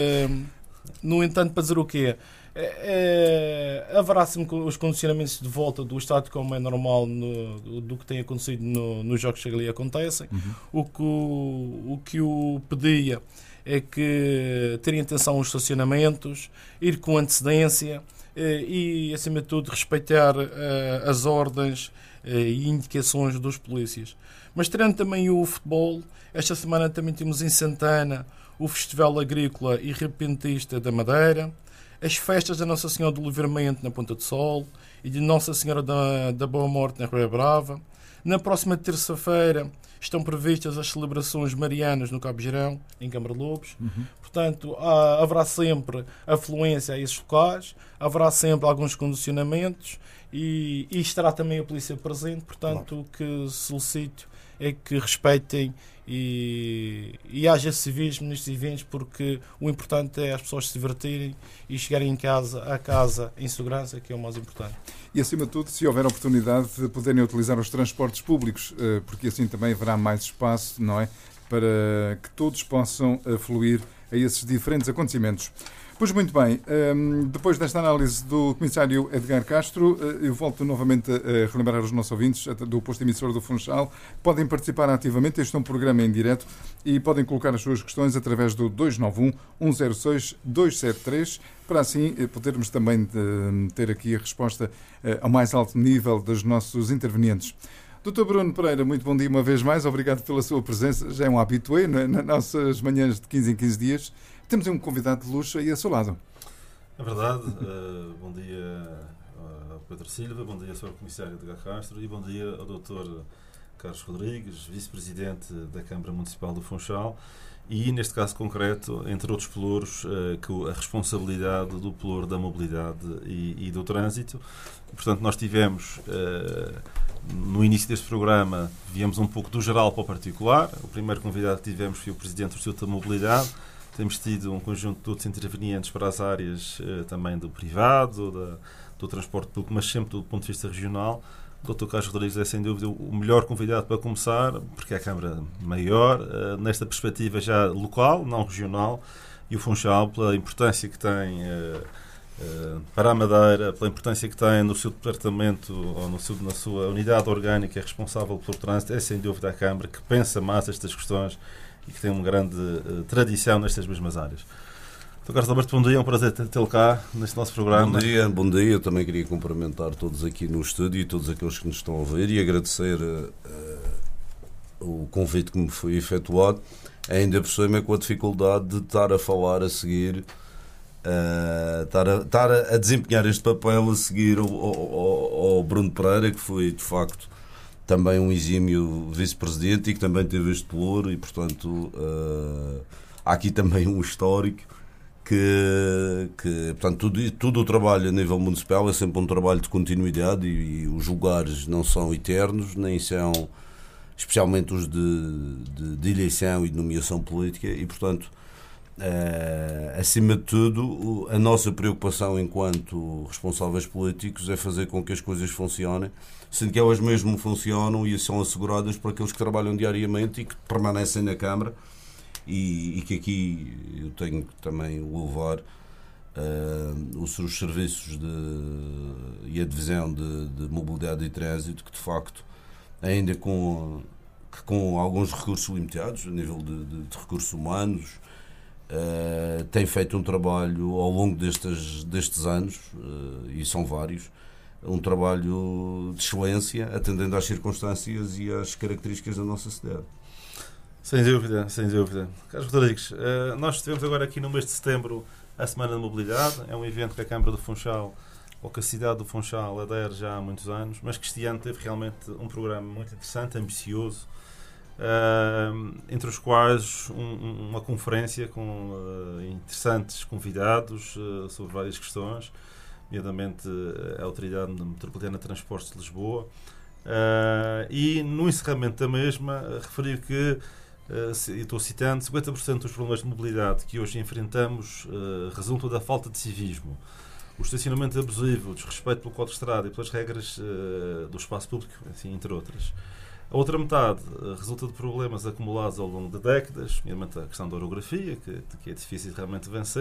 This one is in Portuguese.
No entanto, para dizer o quê? Haverá sempre os condicionamentos de volta do estado como é normal do que tem acontecido nos jogos que ali acontecem. O que o pedia é que terem atenção aos estacionamentos, ir com antecedência e, acima de tudo, respeitar as ordens e indicações dos polícias. Mas tirando também o futebol, esta semana também temos em Santana o Festival Agrícola e Repentista da Madeira, as festas da Nossa Senhora do Livramento na Ponta do Sol e de Nossa Senhora da Boa Morte na Ria Brava. Na próxima terça-feira estão previstas as celebrações marianas no Cabo Geirão, em Câmara Lobos. Portanto, haverá sempre afluência a esses locais, haverá sempre alguns condicionamentos e estará também a polícia presente. Portanto, o que solicito é que respeitem e haja civismo nestes eventos, porque o importante é as pessoas se divertirem e chegarem a casa em segurança, que é o mais importante. E, acima de tudo, se houver oportunidade de poderem utilizar os transportes públicos, porque assim também haverá mais espaço, não é? Para que todos possam fluir a esses diferentes acontecimentos. Pois muito bem, depois desta análise do Comissário Edgar Castro, eu volto novamente a relembrar os nossos ouvintes do posto emissor do Funchal. Podem participar ativamente, este é um programa em direto e podem colocar as suas questões através do 291-106-273, para assim podermos também ter aqui a resposta ao mais alto nível dos nossos intervenientes. Dr. Bruno Pereira, muito bom dia uma vez mais, obrigado pela sua presença, já é um habitué nas nossas manhãs de 15 em 15 dias. Temos um convidado de luxo aí a seu lado. É verdade. Bom dia ao Pedro Silva, bom dia ao Sr. Comissário Edgar Castro e bom dia ao Dr. Carlos Rodrigues, Vice-Presidente da Câmara Municipal do Funchal e, neste caso concreto, entre outros pelouros, a responsabilidade do pelouro da mobilidade e do trânsito. Portanto, nós tivemos, no início deste programa, viemos um pouco do geral para o particular. O primeiro convidado que tivemos foi o Presidente do Instituto da Mobilidade. Temos tido um conjunto de outros intervenientes para as áreas também do privado, do transporte público, mas sempre do ponto de vista regional. O Dr. Carlos Rodrigues é, sem dúvida, o melhor convidado para começar, porque é a Câmara maior, nesta perspectiva já local, não regional, e o Funchal, pela importância que tem para a Madeira, pela importância que tem no seu departamento ou na sua unidade orgânica responsável pelo trânsito, é, sem dúvida, a Câmara que pensa mais estas questões e que tem uma grande tradição nestas mesmas áreas. Dr. Carlos Alberto, bom dia, é um prazer tê-lo cá neste nosso programa. Bom dia. Eu também queria cumprimentar todos aqui no estúdio e todos aqueles que nos estão a ouvir e agradecer o convite que me foi efetuado, ainda por cima com a dificuldade de estar a falar a seguir, estar a desempenhar este papel a seguir ao Bruno Pereira, que foi, de facto, também um exímio vice-presidente e que também teve este pelouro e, portanto, há aqui também um histórico que portanto, tudo o trabalho a nível municipal é sempre um trabalho de continuidade e os lugares não são eternos, nem são, especialmente os de eleição e de nomeação política e, portanto, acima de tudo, a nossa preocupação enquanto responsáveis políticos é fazer com que as coisas funcionem, sendo que elas mesmo funcionam e são asseguradas por aqueles que trabalham diariamente e que permanecem na Câmara e que aqui eu tenho que também louvar os seus serviços e a divisão de mobilidade e trânsito, que de facto, ainda com alguns recursos limitados, a nível de recursos humanos, tem feito um trabalho ao longo destes anos, e são vários, um trabalho de excelência, atendendo às circunstâncias e às características da nossa cidade. Sem dúvida, sem dúvida. Carlos Rodrigues, nós estivemos agora aqui no mês de setembro a Semana da Mobilidade, é um evento que a Câmara do Funchal, ou que a cidade do Funchal adere já há muitos anos, mas que este ano teve realmente um programa muito interessante, ambicioso, entre os quais uma conferência com interessantes convidados sobre várias questões, nomeadamente a Autoridade Metropolitana de Transportes de Lisboa, e no encerramento da mesma referir que, estou citando, 50% dos problemas de mobilidade que hoje enfrentamos resultam da falta de civismo. O estacionamento abusivo, o desrespeito pelo código de estrada e pelas regras do espaço público, assim, entre outras. A outra metade resulta de problemas acumulados ao longo de décadas, nomeadamente a questão da orografia, que é difícil realmente vencer.